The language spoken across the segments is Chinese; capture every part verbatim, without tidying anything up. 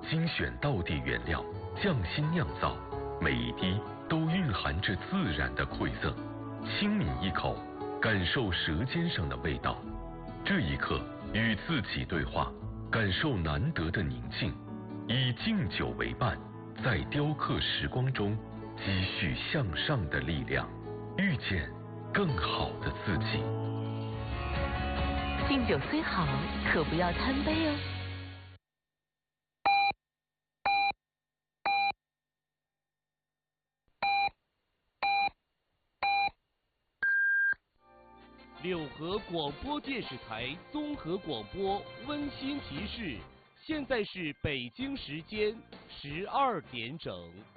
精选道地原料，匠心酿造，每一滴都蕴含着自然的馈赠。轻抿一口，感受舌尖上的味道。这一刻，与自己对话，感受难得的宁静。以敬酒为伴，在雕刻时光中积蓄向上的力量，遇见更好的自己。 敬酒虽好，可不要贪杯哦。 六合广播电视台综合广播温馨提示：现在是北京时间十二点整。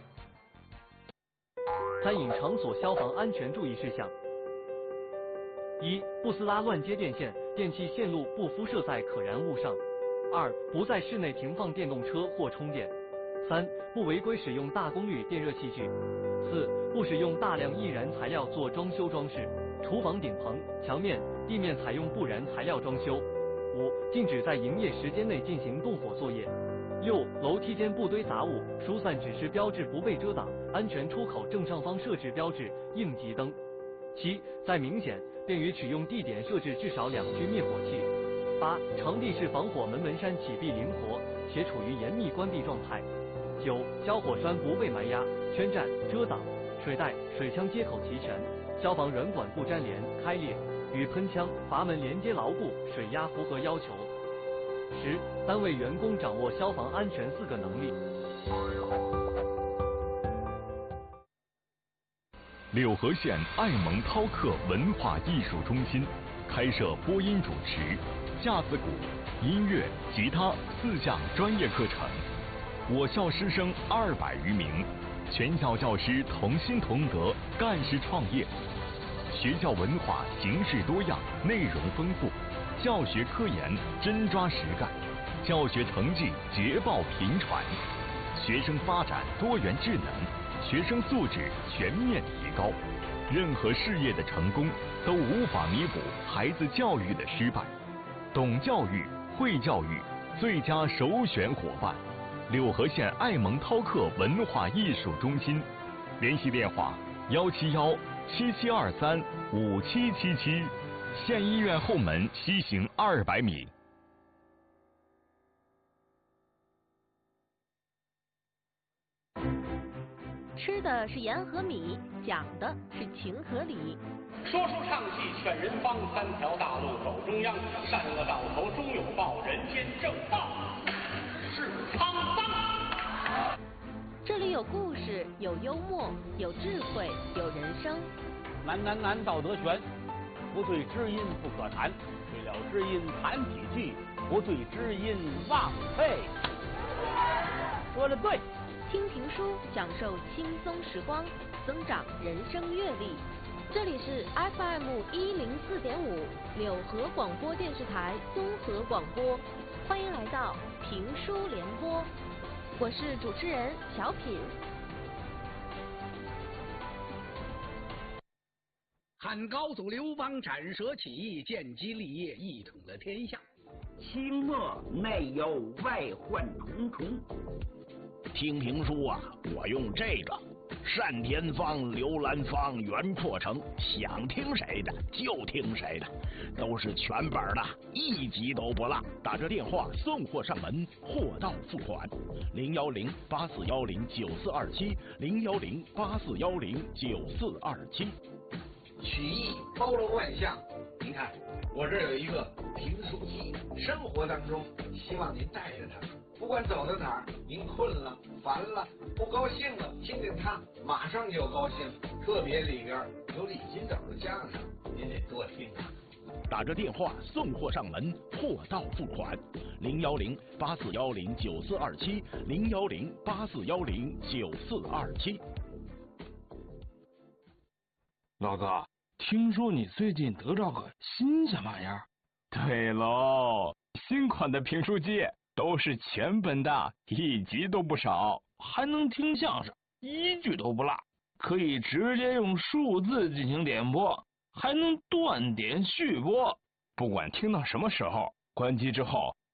餐饮场所消防安全注意事项：一、不撕拉乱接电线，电器线路不敷设在可燃物上；二、不在室内停放电动车或充电；三、不违规使用大功率电热器具；四、不使用大量易燃材料做装修装饰。厨房顶棚、墙面、地面采用不燃材料装修。五、禁止在营业时间内进行动火作业。六、楼梯间不堆杂物，疏散指示标志不被遮挡，安全出口正上方设置标志应急灯。七、在明显便于取用地点设置至少两具灭火器。八、场地是防火门门扇启闭灵活，且处于严密关闭状态。九、消火栓不被埋压、圈占、遮挡，水袋、水枪接口齐全。消防软管不粘连、开裂，与喷枪、阀门连接牢固，水压符合要求。十、单位员工掌握消防安全四个能力。 柳河县爱蒙饕客文化艺术中心开设播音主持、架子鼓、音乐、吉他四项专业课程。我校师生二百余名，全校教师同心同德，干事创业。学校文化形式多样，内容丰富，教学科研真抓实干，教学成绩捷报频传，学生发展多元智能，学生素质全面提高。任何事业的成功都无法弥补孩子教育的失败。懂教育、会教育，最佳首选伙伴。柳河县爱蒙饕客文化艺术中心，联系电话：幺七幺七七二三五七七七，县医院后门西行二百米。 吃的是盐和米，讲的是情和理。 说书唱戏劝人方，三条大路走中央，善恶到头终有报，人间正道是沧桑。 这里有故事，有幽默，有智慧，有人生。 难难难，道德全，不对知音不可谈，对了知音谈几句，不对知音忘废。说的对。 听评书，享受轻松时光，增长人生阅历。这里是 F M 一零四点五柳河广播电视台综合广播，欢迎来到评书联播，我是主持人小品。 汉高祖刘邦斩蛇起义，建基立业，一统了天下。 清末内忧外患重重。 听评书啊，我用这个单田芳、刘兰芳原破成，想听谁的就听谁的，都是全本的，一集都不落。打这电话送货上门，货到付款。零幺零八四幺零九四二七，零幺零八四幺零九四二七。 曲艺包罗万象，您看我这有一个评书机，生活当中希望您带着它。不管走到哪儿，您困了、烦了、不高兴了，听听它，马上就高兴。特别里边有李金斗的相声，您得多听啊。 打着电话送货上门，货到付款。零幺零八四幺零九四二七，零幺零八四幺零九四二七。 老哥，听说你最近得着个新鲜玩意儿？ 对喽，新款的评书机。都是全本的，一集都不少， 还能听相声，一句都不落，可以直接用数字进行点播，还能断点续播。 不管听到什么时候，关机之后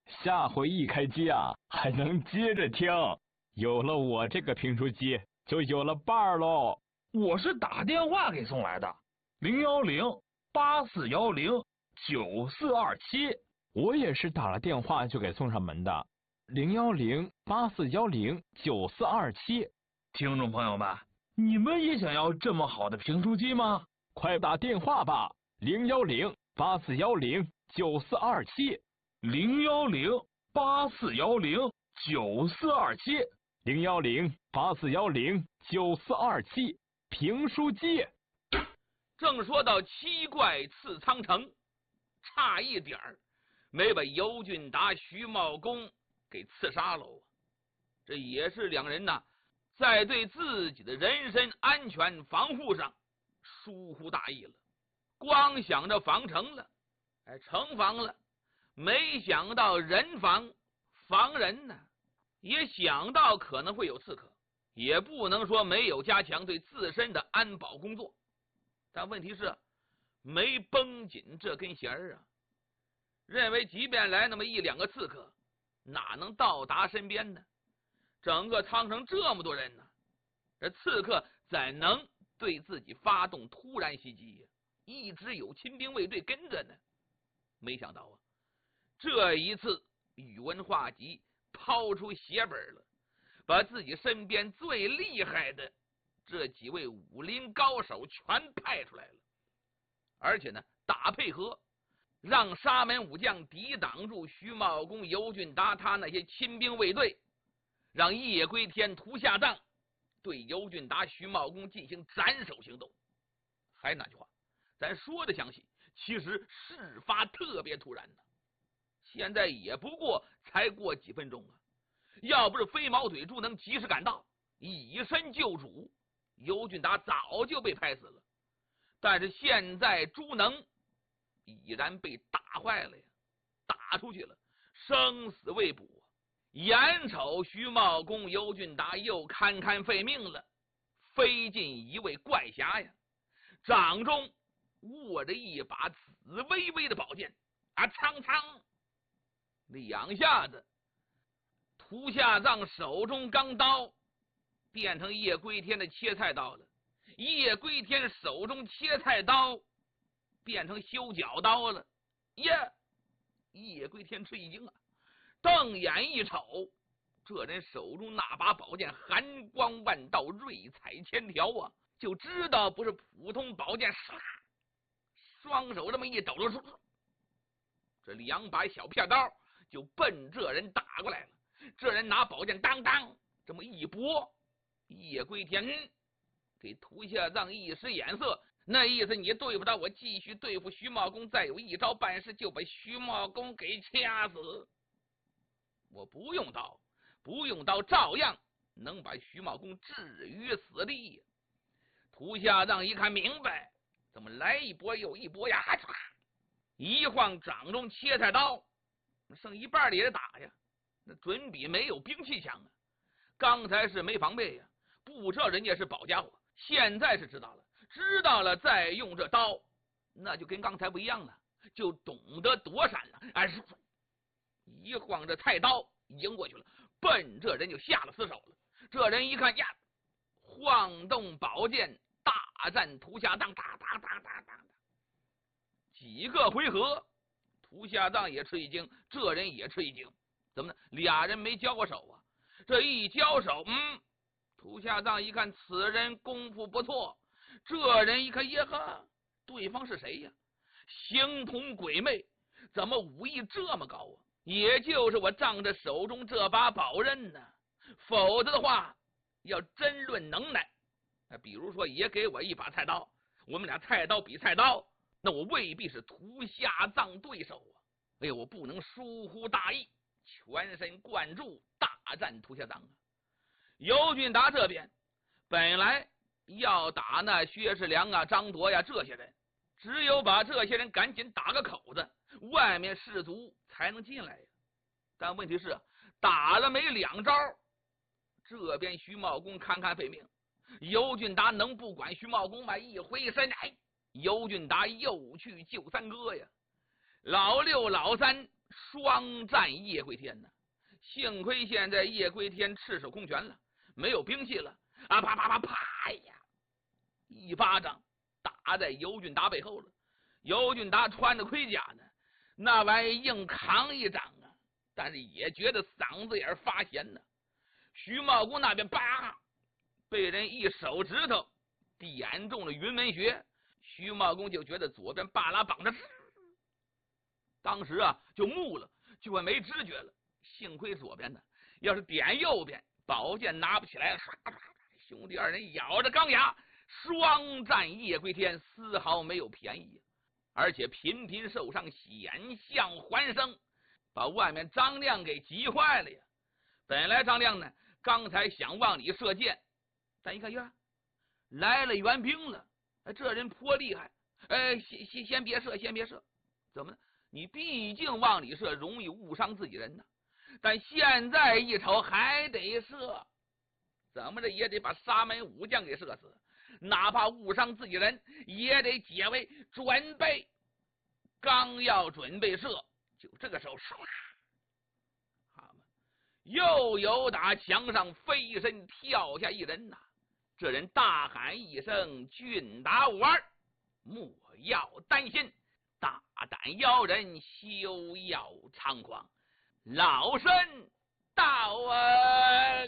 下回一开机啊，还能接着听。有了我这个评书机，就有了伴儿喽。 我是打电话给送来的，零幺零八四幺零九四二七。 我也是打了电话就给送上门的，零幺零八四幺零九四二七。 听众朋友们，你们也想要这么好的评书机吗？ 快打电话吧，零幺零八四幺零九四二七， 零幺零八四幺零九四二七， 零幺零八四幺零九四二七，评书机。 正说到七怪刺苍城，差一点儿没把尤俊达、徐茂公给刺杀了。这也是两人呐，在对自己的人身安全防护上疏忽大意了，光想着防城了，哎，城防了，没想到人防防人呢，也想到可能会有刺客，也不能说没有加强对自身的安保工作，但问题是没绷紧这根弦儿啊，认为即便来那么一两个刺客，哪能到达身边呢？整个苍城这么多人呢，这刺客怎能对自己发动突然袭击呀？一直有亲兵卫队跟着呢。没想到啊，这一次宇文化及抛出血本了，把自己身边最厉害的这几位武林高手全派出来了，而且呢打配合，让沙门武将抵挡住徐茂公、尤俊达他那些亲兵卫队，让叶归天、屠下葬对尤俊达、徐茂公进行斩首行动。还那句话，咱说的详细，其实事发特别突然呢。现在也不过才过几分钟啊，要不是飞毛腿朱能及时赶到以身救主，尤俊达早就被拍死了。但是现在朱能已然被打坏了呀，打出去了，生死未卜。眼瞅徐茂公、尤俊达又堪堪废命了，飞进一位怪侠呀，掌中握着一把紫微微的宝剑，啊，苍苍两下子，屠下葬手中钢刀变成叶归天的切菜刀了，叶归天手中切菜刀变成修脚刀了。耶！叶归天吃一惊啊，瞪眼一瞅，这人手中那把宝剑寒光万道，瑞彩千条啊，就知道不是普通宝剑。唰，双手这么一抖了出，这两把小片刀就奔这人打过来了。这人拿宝剑当当这么一拨，叶归天给屠下葬一使眼色，那意思你对付他，我继续对付徐茂公，再有一招半式就把徐茂公给掐死。我不用刀，不用刀，照样能把徐茂公置于死地。屠下葬一看明白，怎么来一波又一波呀？一晃掌中切菜刀剩一半也得打呀，那准比没有兵器强啊。刚才是没防备呀，不知道人家是宝家伙，现在是知道了，知道了再用这刀，那就跟刚才不一样了，就懂得躲闪了。哎，一晃这菜刀迎过去了，奔这人就下了死手了。这人一看呀，晃动宝剑大战屠下葬，打打打打打，几个回合，屠下葬也吃一惊，这人也吃一惊。怎么呢？俩人没交过手啊，这一交手，嗯，屠下葬一看此人功夫不错，这人一看耶呵，对方是谁呀？形同鬼魅，怎么武艺这么高啊？也就是我仗着手中这把宝刃呢，否则的话要真论能耐，比如说也给我一把菜刀，我们俩菜刀比菜刀，那我未必是屠下葬对手啊！哎呀，我不能疏忽大意，全神贯注大战屠下葬啊！尤俊达这边本来要打那薛世良啊、张铎呀这些人，只有把这些人赶紧打个口子，外面士卒才能进来呀。但问题是打了没两招，这边徐茂公堪堪废命，尤俊达能不管徐茂公吗？一回身，哎，尤俊达又去救三哥呀。老六老三双战叶贵天呢。幸亏现在叶贵天赤手空拳了，没有兵器了啊！啪啪啪啪呀，一巴掌打在尤俊达背后了。尤俊达穿着盔甲呢，那玩意硬扛一掌啊，但是也觉得嗓子眼发咸呢。徐茂公那边叭，被人一手指头点中了云门穴，徐茂公就觉得左边巴拉绑着，当时啊就木了，就快没知觉了。幸亏左边呢，要是点右边，宝剑拿不起来了。兄弟二人咬着钢牙，双战叶归天，丝毫没有便宜，而且频频受伤，险象环生，把外面张亮给急坏了呀。本来张亮呢，刚才想往里射箭，但一看呀，来了援兵了，这人颇厉害，哎，先先先别射，先别射，怎么呢？你毕竟往里射，容易误伤自己人呢。但现在一瞅还得射，怎么着也得把沙门武将给射死，哪怕误伤自己人也得解围。准备，刚要准备射，就这个时候唰，好嘛，又有打墙上飞身跳下一人呐！这人大喊一声：“俊达无儿，莫要担心，大胆妖人休要猖狂。”老身到了。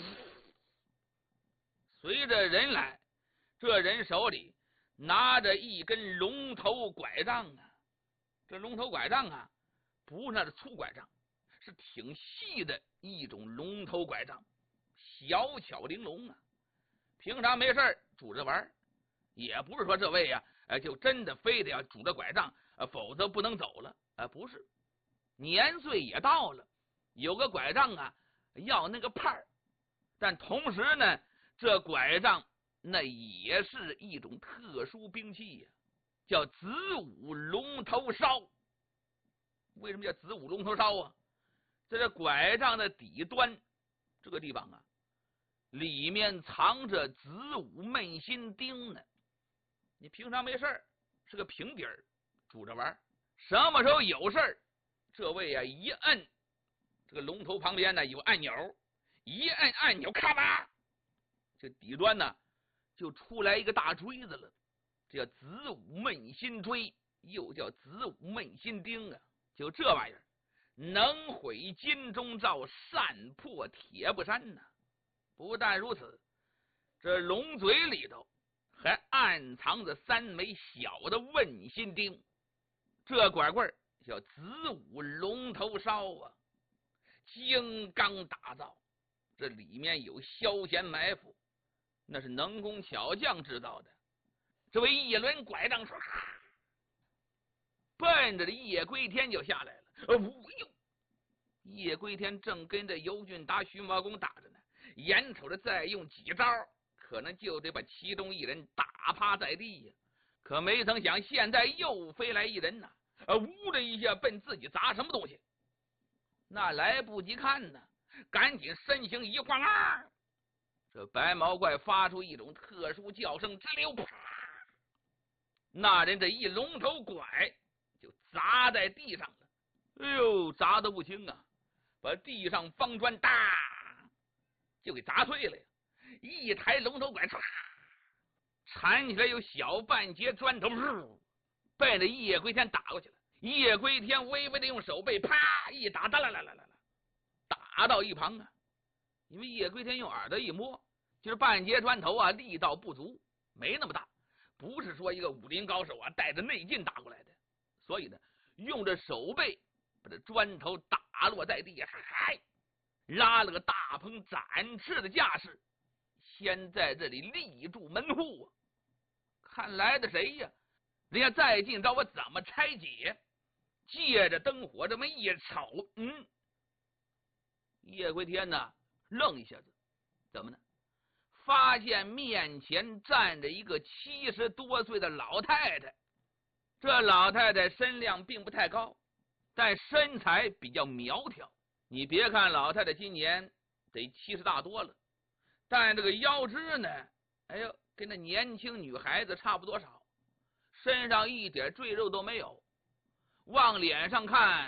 随着人来，这人手里拿着一根龙头拐杖啊，这龙头拐杖啊，不是那是粗拐杖，是挺细的一种龙头拐杖，小巧玲珑啊。平常没事拄着玩，也不是说这位呀、啊，就真的非得要拄着拐杖，否则不能走了啊，不是。年岁也到了，有个拐杖啊，要那个派儿，但同时呢，这拐杖那也是一种特殊兵器呀、啊，叫子午龙头梢。为什么叫子午龙头梢啊？在这拐杖的底端这个地方啊，里面藏着子午闷心钉呢。你平常没事儿是个平底儿，拄着玩，什么时候有事儿？这位啊，一摁这个龙头旁边呢有按钮，一摁按钮，咔吧，这底端呢就出来一个大锥子了，这叫子午闷心锥，又叫子午闷心钉啊。就这玩意儿，能毁金钟罩，善破铁布衫呢。不但如此，这龙嘴里头还暗藏着三枚小的问心钉。这拐棍儿叫子午龙头梢啊，精刚打造，这里面有消闲埋伏，那是能工巧匠制造的。这位一轮拐杖唰，奔着这叶归天就下来了。呃，呦，叶归天正跟着尤俊达、徐茂公打着呢，眼瞅着再用几招，可能就得把其中一人打趴在地呀。可没曾想，现在又飞来一人呐、啊！呃，呜的一下奔自己砸什么东西，那来不及看呢，赶紧身形一晃啊！这白毛怪发出一种特殊叫声，直溜啪！那人这一龙头拐就砸在地上了，哎呦，砸得不轻啊，把地上方砖哒就给砸碎了呀！一抬龙头拐，唰，缠起来有小半截砖头，被那叶归天打过去了。叶归天微微的用手背啪一打，哒啦啦啦啦啦，打到一旁啊！因为叶归天用耳朵一摸，就是半截砖头啊，力道不足，没那么大，不是说一个武林高手啊带着内劲打过来的，所以呢，用着手背把这砖头打落在地下，嗨，拉了个大鹏展翅的架势，先在这里立住门户啊！看来的谁呀？人家再近招我怎么拆解？借着灯火这么一瞅，嗯，叶归天呢愣一下子，怎么呢？发现面前站着一个七十多岁的老太太。这老太太身量并不太高，但身材比较苗条。你别看老太太今年得七十大多了，但这个腰肢呢，哎呦，跟那年轻女孩子差不多少，身上一点赘肉都没有。往脸上看，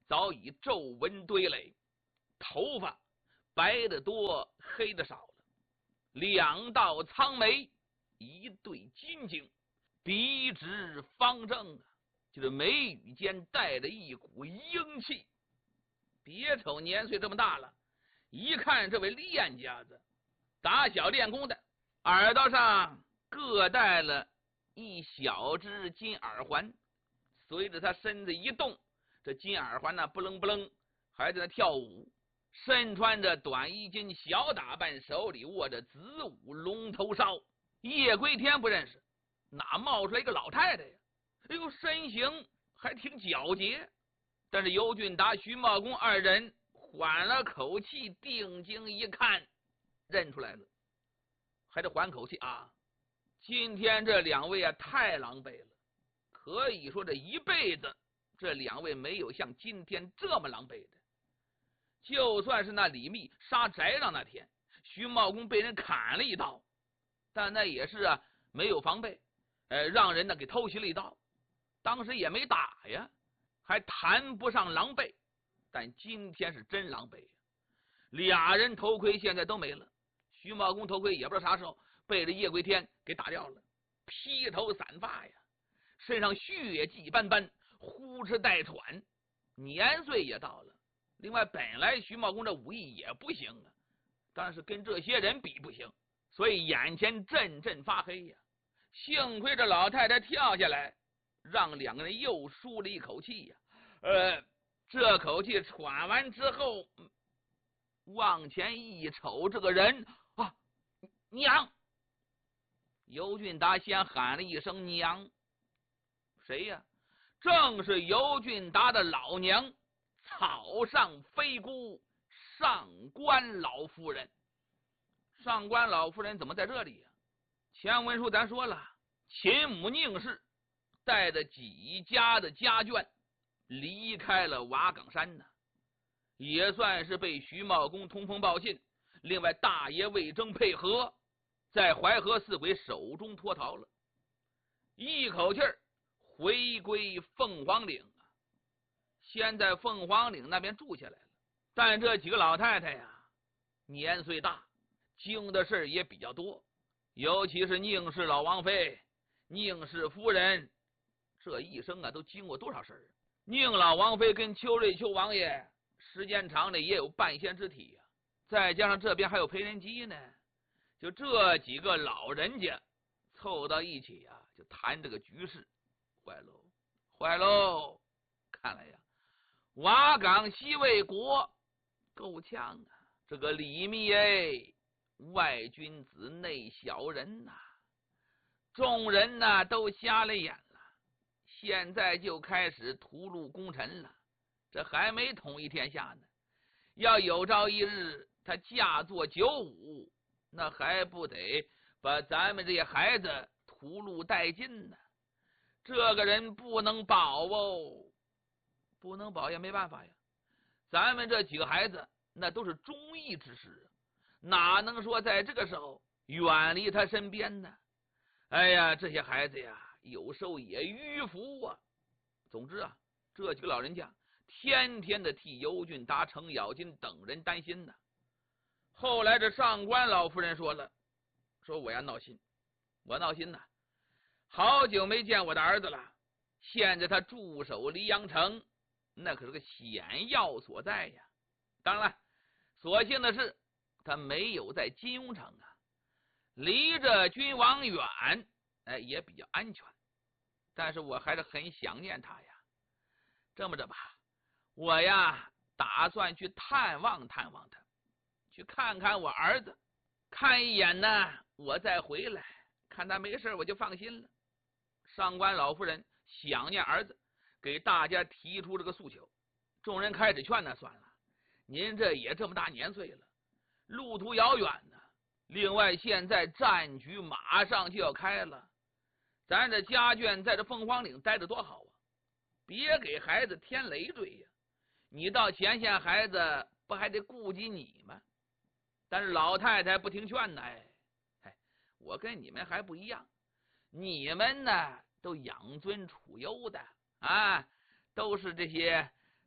早已皱纹堆垒，头发白的多，黑的少了，两道苍眉，一对金睛，笔直方正啊，就是眉宇间带着一股英气。别瞅年岁这么大了，一看这位练家子，打小练功的，耳朵上各戴了一小只金耳环，随着他身子一动，这金耳环呢不楞不楞还在那跳舞，身穿着短衣襟小打扮，手里握着子午龙头烧。叶归天不认识，哪冒出来一个老太太呀？哎呦，身形还挺皎洁。但是尤俊达、徐茂公二人缓了口气，定睛一看，认出来了，还得缓口气啊！今天这两位啊太狼狈了，可以说这一辈子这两位没有像今天这么狼狈的。就算是那李密杀翟让那天，徐茂公被人砍了一刀，但那也是啊没有防备，呃，让人呢给偷袭了一刀，当时也没打呀，还谈不上狼狈。但今天是真狼狈，俩人头盔现在都没了，徐茂公头盔也不知道啥时候被这叶归天给打掉了，披头散发呀，身上血迹斑斑，呼哧带喘，年岁也到了。另外本来徐茂公这武艺也不行啊，但是跟这些人比不行，所以眼前阵阵发黑呀。幸亏这老太太跳下来，让两个人又舒了一口气呀。呃，这口气喘完之后，往前一瞅，这个人啊，娘！尤俊达先喊了一声娘，谁呀？正是尤俊达的老娘草上飞姑上官老夫人。上官老夫人怎么在这里呀？前文书咱说了，秦母宁氏带着几家的家眷离开了瓦岗山呢，也算是被徐茂公通风报信，另外大爷魏征配合，在淮河四鬼手中脱逃了，一口气儿回归凤凰岭啊。先在凤凰岭那边住下来了，但这几个老太太呀，年岁大，经的事也比较多，尤其是宁氏老王妃、宁氏夫人，这一生啊都经过多少事儿。宁老王妃跟邱瑞秋王爷时间长了也有半仙之体呀、啊，再加上这边还有裴仁基呢，就这几个老人家凑到一起呀、啊，就谈这个局势。坏喽，坏喽！看来呀，瓦岗西魏国够呛啊！这个李密哎，外君子内小人呐、啊，众人呐、啊、都瞎了眼了。现在就开始屠戮功臣了，这还没统一天下呢。要有朝一日他嫁作九五，那还不得把咱们这些孩子屠戮殆尽呢？这个人不能保哦，不能保也没办法呀。咱们这几个孩子那都是忠义之士，哪能说在这个时候远离他身边呢？哎呀，这些孩子呀，有时候也迂腐啊。总之啊，这几个老人家天天的替尤俊达、程咬金等人担心呢。后来这上官老夫人说了，说我要闹心，我闹心呐，好久没见我的儿子了。现在他驻守黎阳城，那可是个险要所在呀。当然了，所幸的是他没有在金庸城啊，离着君王远，哎，也比较安全。但是我还是很想念他呀。这么着吧，我呀打算去探望探望他，去看看我儿子，看一眼呢，我再回来，看他没事我就放心了。上官老夫人想念儿子，给大家提出这个诉求。众人开始劝他，算了，您这也这么大年岁了，路途遥远呢。另外现在战局马上就要开了，咱这家眷在这凤凰岭待着多好啊，别给孩子添累赘呀。你到前线，孩子不还得顾及你吗？但是老太太不听劝呢，哎，哎，我跟你们还不一样，你们呢都养尊处优的啊，都是这些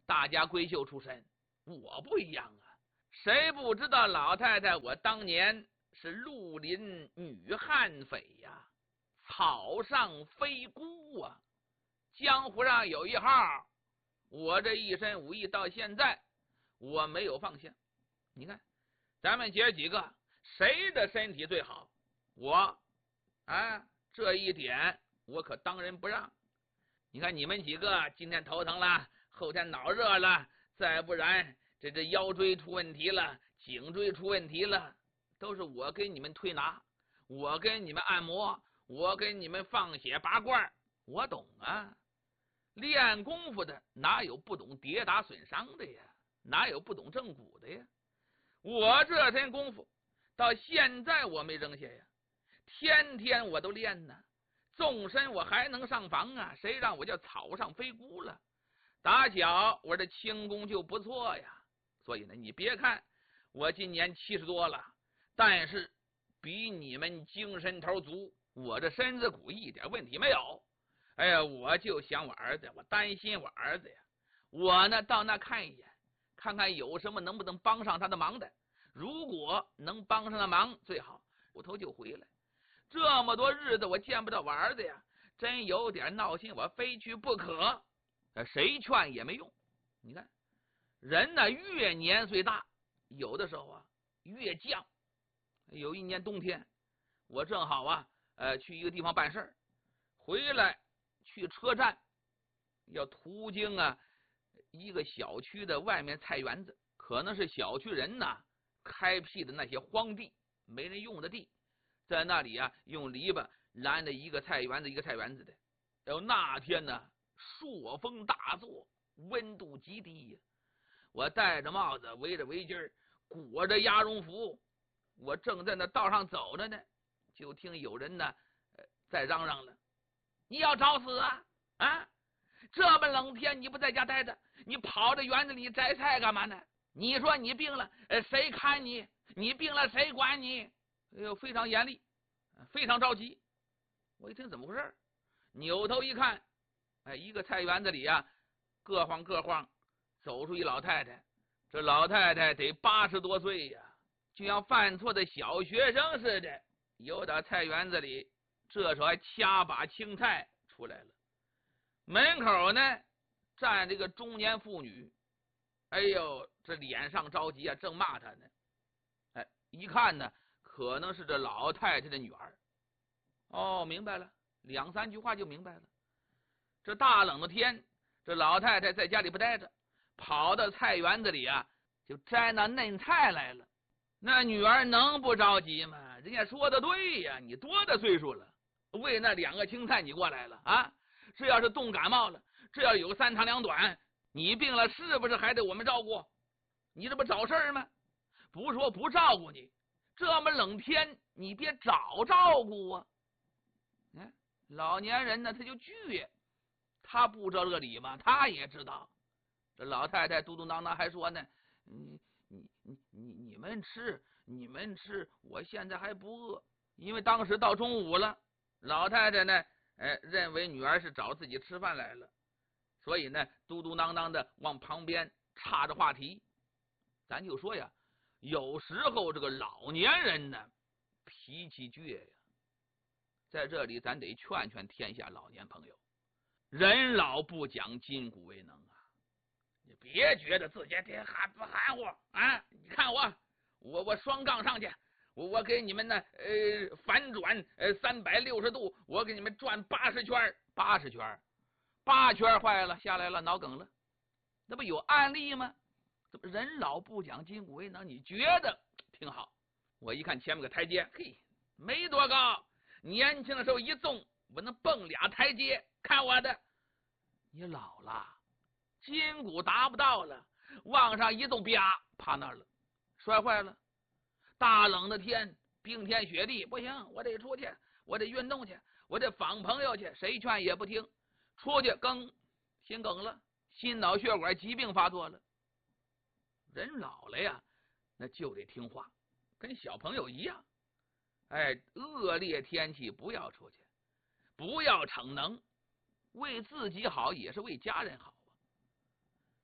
大家闺秀出身，我不一样啊。谁不知道老太太我当年是绿林女悍匪呀，草上飞孤啊，江湖上有一号。我这一身武艺到现在我没有放下。你看咱们姐几个谁的身体最好？我啊，这一点我可当仁不让。你看你们几个今天头疼了，后天脑热了，再不然这这腰椎出问题了，颈椎出问题了，都是我给你们推拿，我给你们按摩，我给你们放血拔罐，我懂啊。练功夫的哪有不懂跌打损伤的呀？哪有不懂正骨的呀？我这身功夫到现在我没扔下呀，天天我都练呢。纵身我还能上房啊，谁让我叫草上飞孤了？打小我这轻功就不错呀。所以呢，你别看我今年七十多了，但是比你们精神头足，我这身子骨一点问题没有。哎呀，我就想我儿子，我担心我儿子呀。我呢到那看一眼，看看有什么能不能帮上他的忙的。如果能帮上他忙最好，我头就回来。这么多日子我见不到我儿子呀，真有点闹心，我非去不可。谁劝也没用。你看人呢越年岁大，有的时候啊越犟。有一年冬天，我正好啊呃去一个地方办事儿，回来去车站，要途经啊一个小区的外面菜园子，可能是小区人呐开辟的那些荒地，没人用的地，在那里啊用篱笆拦着一个菜园子一个菜园子的。然后那天呢朔风大作，温度极低呀。我戴着帽子，围着围巾，裹着鸭绒服，我正在那道上走着呢，就听有人呢在嚷嚷了：“你要找死啊！啊，这么冷天你不在家待着，你跑到园子里摘菜干嘛呢？你说你病了，谁看你？你病了谁管你？”哎呦，非常严厉，非常着急。我一听怎么回事，扭头一看，哎，一个菜园子里啊，各晃各晃走出一老太太。这老太太得八十多岁呀，就像犯错的小学生似的，游到菜园子里，这时候还掐把青菜出来了。门口呢站这个中年妇女，哎呦，这脸上着急啊，正骂他呢。哎，一看呢，可能是这老太太的女儿。哦，明白了，两三句话就明白了。这大冷的天，这老太太在家里不待着，跑到菜园子里啊，就摘那嫩菜来了。那女儿能不着急吗？人家说的对呀，你多大岁数了，为那两个青菜你过来了啊？这要是冻感冒了，这要有个三长两短，你病了是不是还得我们照顾？你这不找事儿吗？不是说不照顾你，这么冷天你别找照顾啊。嗯，老年人呢他就倔，他不知道这个理吗？他也知道。这老太太嘟嘟囔囔还说呢，你你你你你们吃你们吃，我现在还不饿。因为当时到中午了，老太太呢哎，认为女儿是找自己吃饭来了，所以呢嘟嘟囔囔的往旁边插着话题。咱就说呀，有时候这个老年人呢脾气倔呀，在这里咱得劝劝天下老年朋友，人老不讲筋骨为能啊！你别觉得自己这含不含糊啊！你看我，我我双杠上去，我我给你们呢呃反转呃三百六十度，我给你们转八十圈，八十圈，八圈坏了下来了，脑梗了，那不有案例吗？怎么人老不讲筋骨为能？你觉得挺好？我一看前面个台阶，嘿，没多高，年轻的时候一纵，我能蹦俩台阶，看我的。你老了，筋骨达不到了，往上一动，啪，趴那儿了，摔坏了。大冷的天，冰天雪地，不行，我得出去，我得运动去，我得访朋友去，谁劝也不听。出去梗，心梗了，心脑血管疾病发作了。人老了呀，那就得听话，跟小朋友一样。哎，恶劣天气不要出去，不要逞能，为自己好也是为家人好啊。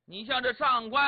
你像这上官